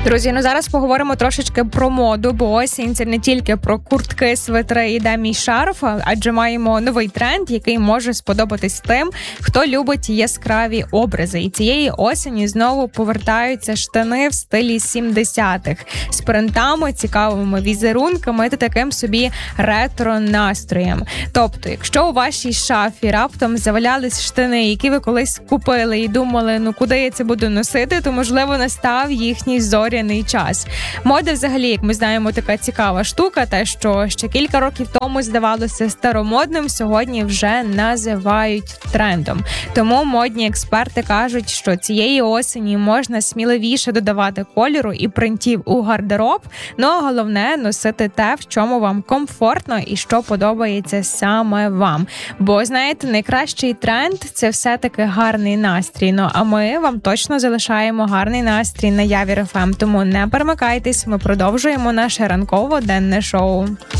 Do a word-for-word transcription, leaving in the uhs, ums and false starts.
Друзі, ну зараз поговоримо трошечки про моду, бо осінь – це не тільки про куртки, свитери і де мій шарф, адже маємо новий тренд, який може сподобатись тим, хто любить яскраві образи. І цієї осені знову повертаються штани в стилі сімдесятих з принтами, цікавими візерунками та таким собі ретро-настроєм. Тобто, якщо у вашій шафі раптом завалялись штани, які ви колись купили і думали, ну куди я це буду носити, то, можливо, настав їхній зоряний час. Мода взагалі, як ми знаємо, така цікава штука, те, що ще кілька років тому здавалося старомодним, сьогодні вже називають трендом. Тому модні експерти кажуть, що цієї осені можна сміливіше додавати кольору і принтів у гардероб, ну а головне носити те, в чому вам комфортно і що подобається саме вам. Бо, знаєте, найкращий тренд – це все-таки гарний настрій. Ну а ми вам точно залишаємо гарний настрій на Явір еф ем. Тому не перемикайтесь, ми продовжуємо наше ранково-денне шоу.